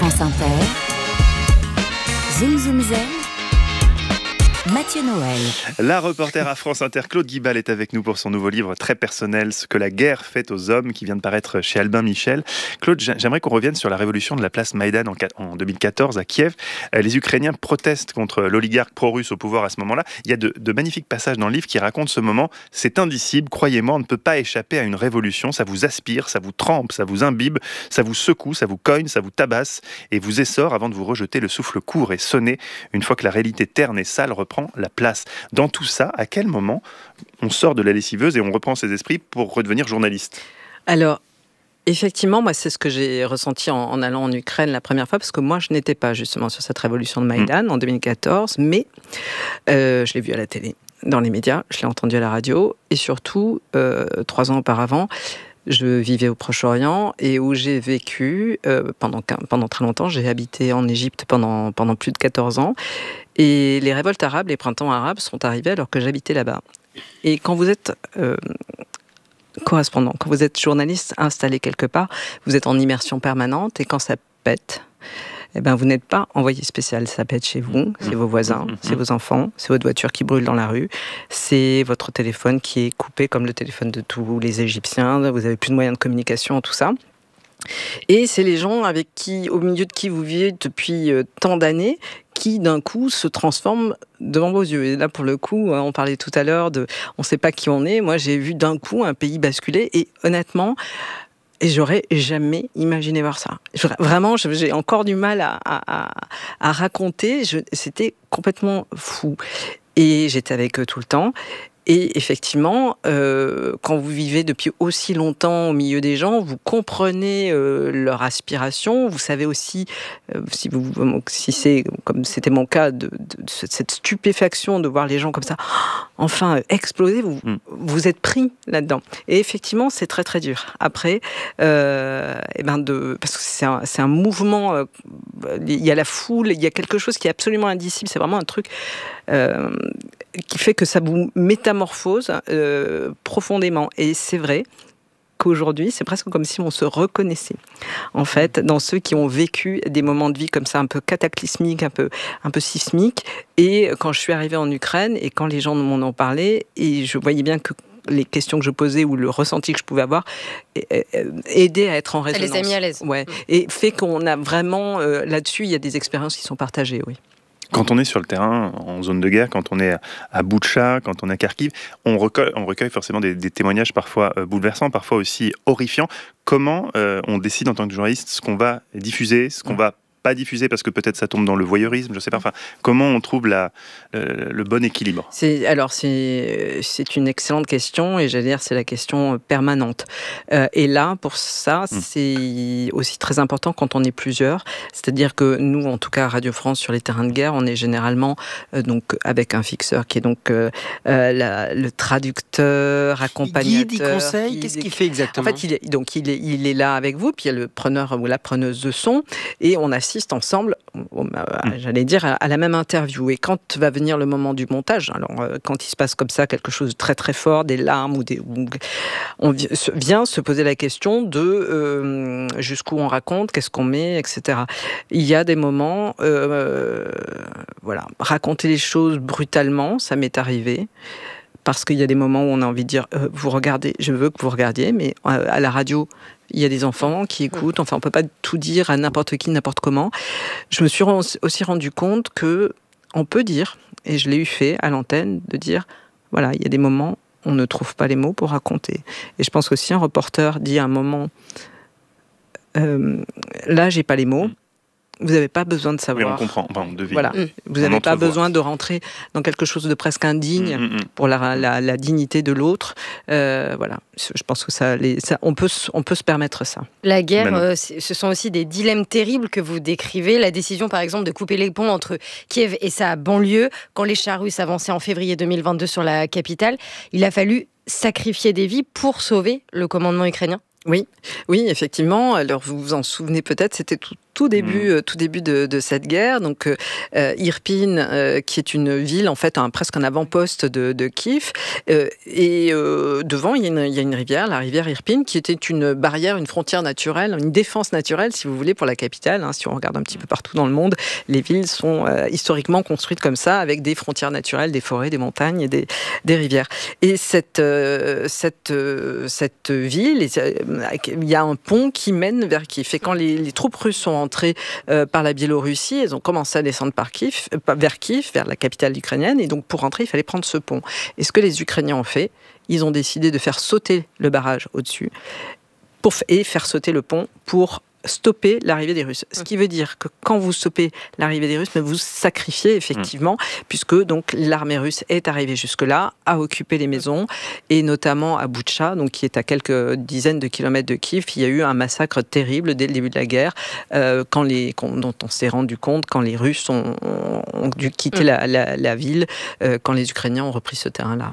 France Inter, Zoom Zoom Zen, Mathieu Noël. La reporter à France Inter, Claude Guibal, est avec nous pour son nouveau livre très personnel, Ce que la guerre fait aux hommes, qui vient de paraître chez Albin Michel. Claude, j'aimerais qu'on revienne sur la révolution de la place Maïdan en 2014 à Kiev. Les Ukrainiens protestent contre l'oligarque pro-russe au pouvoir à ce moment-là. Il y a de magnifiques passages dans le livre qui racontent ce moment. C'est indicible, croyez-moi, on ne peut pas échapper à une révolution. Ça vous aspire, ça vous trempe, ça vous imbibe, ça vous secoue, ça vous cogne, ça vous tabasse et vous essore avant de vous rejeter le souffle court et sonné une fois que la réalité terne et sale reprend la place. Dans tout ça, à quel moment on sort de la lessiveuse et on reprend ses esprits pour redevenir journaliste ? Alors, effectivement, moi, c'est ce que j'ai ressenti en allant en Ukraine la première fois, parce que moi, je n'étais pas justement sur cette révolution de Maïdan en 2014, mais je l'ai vu à la télé, dans les médias, je l'ai entendu à la radio, et surtout, 3 ans auparavant, je vivais au Proche-Orient et où j'ai vécu pendant très longtemps. J'ai habité en Égypte pendant plus de 14 ans. Et les révoltes arabes, les printemps arabes sont arrivés alors que j'habitais là-bas. Et quand vous êtes correspondant, quand vous êtes journaliste installé quelque part, vous êtes en immersion permanente et quand ça pète, eh ben vous n'êtes pas envoyé spécial. Ça pète chez vous, c'est vos voisins, c'est vos enfants, c'est votre voiture qui brûle dans la rue, c'est votre téléphone qui est coupé comme le téléphone de tous les Égyptiens, vous n'avez plus de moyens de communication, tout ça. Et c'est les gens au milieu de qui vous vivez depuis tant d'années, qui d'un coup se transforment devant vos yeux. Et là, pour le coup, on parlait tout à l'heure on ne sait pas qui on est. Moi, j'ai vu d'un coup un pays basculer et honnêtement, j'aurais jamais imaginé voir ça. Vraiment, j'ai encore du mal à raconter. C'était complètement fou. Et j'étais avec eux tout le temps. Et effectivement, quand vous vivez depuis aussi longtemps au milieu des gens, vous comprenez leur aspiration. Vous savez aussi, si c'est comme c'était mon cas, de cette stupéfaction de voir les gens comme ça, enfin exploser. Vous êtes pris là-dedans. Et effectivement, c'est très très dur. Après, parce que c'est un mouvement. Il y a la foule, il y a quelque chose qui est absolument indicible. C'est vraiment un truc qui fait que ça vous métamorphose profondément. Et c'est vrai qu'aujourd'hui, c'est presque comme si on se reconnaissait, en fait, dans ceux qui ont vécu des moments de vie comme ça, un peu cataclysmiques, un peu sismiques. Et quand je suis arrivée en Ukraine, et quand les gens m'en ont parlé, et je voyais bien que les questions que je posais ou le ressenti que je pouvais avoir aidaient à être en résonance. Ça les a mis à l'aise. Ouais. Et fait qu'on a vraiment, là-dessus, il y a des expériences qui sont partagées, oui. Quand on est sur le terrain, en zone de guerre, quand on est à Boutcha, quand on est à Kharkiv, on recueille forcément des témoignages parfois bouleversants, parfois aussi horrifiants. Comment on décide en tant que journaliste ce qu'on va diffuser, ce qu'on va pas diffuser parce que peut-être ça tombe dans le voyeurisme, je sais pas. Enfin, comment on trouve le bon équilibre ? C'est une excellente question et j'allais dire c'est la question permanente. Et là, pour ça, c'est aussi très important quand on est plusieurs. C'est-à-dire que nous, en tout cas à Radio France, sur les terrains de guerre, on est généralement donc avec un fixeur qui est donc le traducteur, accompagnateur. Guide, il conseille, qu'est-ce qu'il fait exactement ? En fait, il est là avec vous, puis il y a le preneur ou la preneuse de son, et on assiste ensemble, j'allais dire, à la même interview. Et quand va venir le moment du montage, alors quand il se passe comme ça quelque chose de très très fort, des larmes on vient se poser la question de jusqu'où on raconte, qu'est-ce qu'on met, etc. Il y a des moments, raconter les choses brutalement, ça m'est arrivé. Parce qu'il y a des moments où on a envie de dire vous regardez, je veux que vous regardiez, mais à la radio, il y a des enfants qui écoutent. Enfin, on ne peut pas tout dire à n'importe qui, n'importe comment. Je me suis aussi rendu compte qu'on peut dire, et je l'ai eu fait à l'antenne, de dire voilà, il y a des moments où on ne trouve pas les mots pour raconter. Et je pense qu'aussi un reporter dit à un moment là, j'ai pas les mots. Vous n'avez pas besoin de savoir. Oui, on comprend, on devine. Voilà. Vous n'avez pas besoin de rentrer dans quelque chose de presque indigne pour la dignité de l'autre. Voilà. Je pense que on peut se permettre ça. La guerre, ce sont aussi des dilemmes terribles que vous décrivez. La décision, par exemple, de couper les ponts entre Kiev et sa banlieue, quand les chars russes avançaient en février 2022 sur la capitale, il a fallu sacrifier des vies pour sauver le commandement ukrainien. Oui, effectivement. Alors, vous vous en souvenez peut-être, c'était tout début de cette guerre. Donc Irpin, qui est une ville en fait presque un avant-poste de Kiev, et devant il y a une rivière, la rivière Irpin, qui était une barrière, une frontière naturelle, une défense naturelle, si vous voulez, pour la capitale. Si on regarde un petit peu partout dans le monde, les villes sont historiquement construites comme ça, avec des frontières naturelles, des forêts, des montagnes et des rivières. Et cette ville, il y a un pont qui mène vers Kiev. Et quand les troupes russes sont entrées par la Biélorussie, elles ont commencé à descendre vers Kiev, vers la capitale ukrainienne. Et donc, pour rentrer, il fallait prendre ce pont. Et ce que les Ukrainiens ont fait, ils ont décidé de faire sauter le barrage au-dessus et faire sauter le pont pour stopper l'arrivée des Russes. Ce qui veut dire que quand vous stoppez l'arrivée des Russes, vous sacrifiez effectivement, puisque donc l'armée russe est arrivée jusque-là, a occupé les maisons, et notamment à Boutcha, donc qui est à quelques dizaines de kilomètres de Kiev, il y a eu un massacre terrible dès le début de la guerre, dont on s'est rendu compte quand les Russes ont dû quitter la ville, quand les Ukrainiens ont repris ce terrain-là.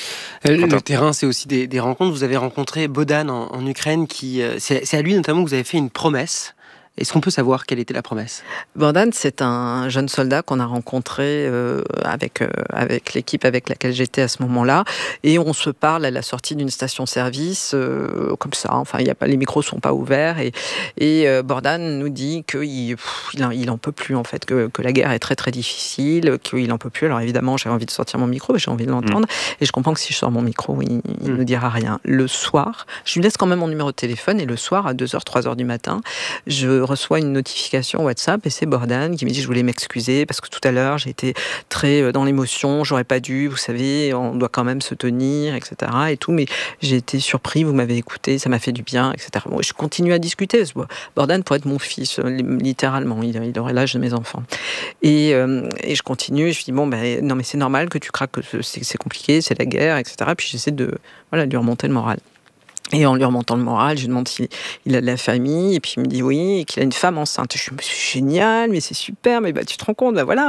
Le terrain, c'est aussi des rencontres. Vous avez rencontré Bohdan en Ukraine, c'est à lui notamment que vous avez fait une promesse. Est-ce qu'on peut savoir quelle était la promesse ? Bohdan, c'est un jeune soldat qu'on a rencontré avec l'équipe avec laquelle j'étais à ce moment-là, et on se parle à la sortie d'une station-service, comme ça. Enfin, les micros sont pas ouverts, et Bohdan nous dit qu'il en peut plus en fait, que la guerre est très très difficile, qu'il en peut plus. Alors évidemment, j'ai envie de sortir mon micro, j'ai envie de l'entendre, et je comprends que si je sors mon micro, il ne dira rien. Le soir, je lui laisse quand même mon numéro de téléphone, et le soir à 2h, 3h du matin, je reçois une notification WhatsApp, et c'est Bohdan qui me dit: je voulais m'excuser parce que tout à l'heure j'ai été très dans l'émotion, j'aurais pas dû, vous savez, on doit quand même se tenir, etc. et tout, mais j'ai été surpris, vous m'avez écouté, ça m'a fait du bien, etc. Bon, je continue à discuter. Bohdan pourrait être mon fils, littéralement, il aurait l'âge de mes enfants. Et je continue, je lui dis: bon, non mais c'est normal que tu craques, que c'est compliqué, c'est la guerre, etc. Puis j'essaie de lui remonter le moral. Et en lui remontant le moral, je lui demande s'il a de la famille, et puis il me dit oui, et qu'il a une femme enceinte. Je me suis génial, mais c'est super, mais tu te rends compte, voilà,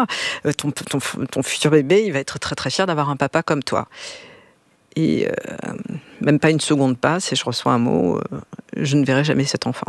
ton futur bébé, il va être très très fier d'avoir un papa comme toi. Et même pas une seconde passe, et je reçois un mot: je ne verrai jamais cet enfant.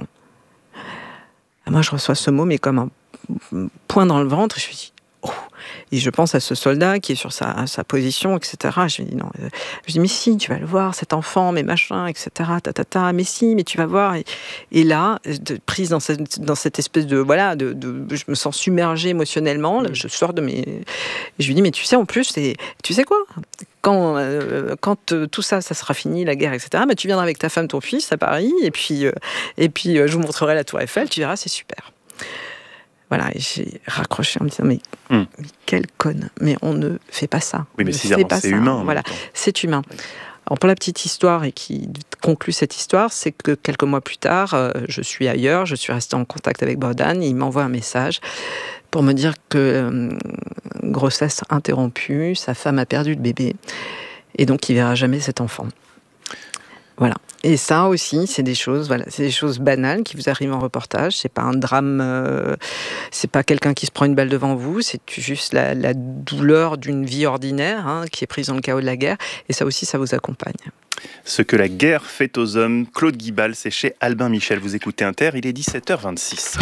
Et moi, je reçois ce mot, mais comme un point dans le ventre, et je me dis: oh. Et je pense à ce soldat qui est sur sa position, etc. Je me dis non. Je dis: mais si, tu vas le voir, cet enfant, mais machin, etc. Mais si, mais tu vas voir. Et là, prise dans cette espèce de je me sens submergée émotionnellement. Là, je sors de mes. Et je lui dis: mais tu sais, en plus, tu sais quoi ? Quand tout ça sera fini, la guerre, etc. Tu viendras avec ta femme, ton fils à Paris, et puis je vous montrerai la Tour Eiffel. Tu verras, c'est super. Voilà, et j'ai raccroché en me disant: mais quelle conne, mais on ne fait pas ça. Oui, mais c'est humain. Voilà, c'est humain. Alors, pour la petite histoire, et qui conclut cette histoire, c'est que quelques mois plus tard, je suis ailleurs, je suis restée en contact avec Bohdan, et il m'envoie un message pour me dire que grossesse interrompue, sa femme a perdu le bébé, et donc il verra jamais cet enfant. Voilà. Et ça aussi, c'est des choses banales qui vous arrivent en reportage. C'est pas un drame, c'est pas quelqu'un qui se prend une balle devant vous, c'est juste la douleur d'une vie ordinaire, qui est prise dans le chaos de la guerre. Et ça aussi, ça vous accompagne. Ce que la guerre fait aux hommes, Claude Guibal, c'est chez Albin Michel. Vous écoutez Inter, il est 17h26.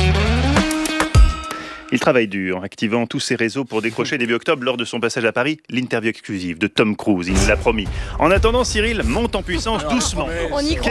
Il travaille dur, activant tous ses réseaux pour décrocher début octobre, lors de son passage à Paris, l'interview exclusive de Tom Cruise. Il nous l'a promis. En attendant, Cyril monte en puissance doucement. On y croit.